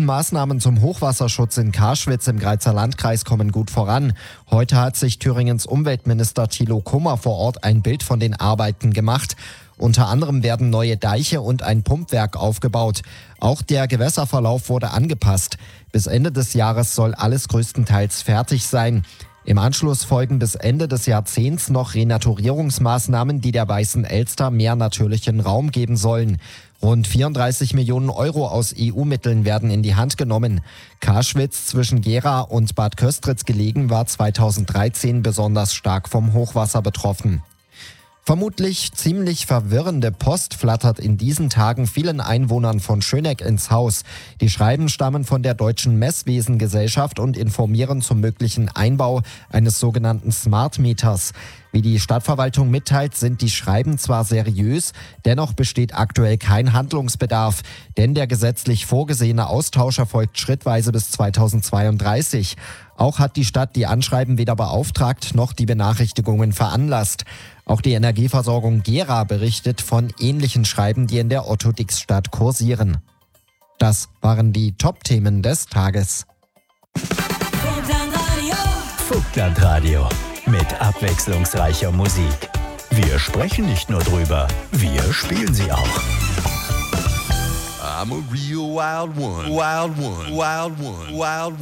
Maßnahmen zum Hochwasserschutz in Karschwitz im Greizer Landkreis kommen gut voran. Heute hat sich Thüringens Umweltminister Thilo Kummer vor Ort ein Bild von den Arbeiten gemacht. Unter anderem werden neue Deiche und ein Pumpwerk aufgebaut. Auch der Gewässerverlauf wurde angepasst. Bis Ende des Jahres soll alles größtenteils fertig sein. Im Anschluss folgen bis Ende des Jahrzehnts noch Renaturierungsmaßnahmen, die der Weißen Elster mehr natürlichen Raum geben sollen. Rund 34 Millionen Euro aus EU-Mitteln werden in die Hand genommen. Karschwitz, zwischen Gera und Bad Köstritz gelegen, war 2013 besonders stark vom Hochwasser betroffen. Vermutlich ziemlich verwirrende Post flattert in diesen Tagen vielen Einwohnern von Schöneck ins Haus. Die Schreiben stammen von der Deutschen Messwesengesellschaft und informieren zum möglichen Einbau eines sogenannten Smart Meters. Wie die Stadtverwaltung mitteilt, sind die Schreiben zwar seriös, dennoch besteht aktuell kein Handlungsbedarf, denn der gesetzlich vorgesehene Austausch erfolgt schrittweise bis 2032. Auch hat die Stadt die Anschreiben weder beauftragt noch die Benachrichtigungen veranlasst. Auch die Energieversorgung Gera berichtet von ähnlichen Schreiben, die in der Otto-Dix-Stadt kursieren. Das waren die Top-Themen des Tages. Vogtlandradio mit abwechslungsreicher Musik. Wir sprechen nicht nur drüber, wir spielen sie auch. I'm a real wild one, wild one, wild one, wild one.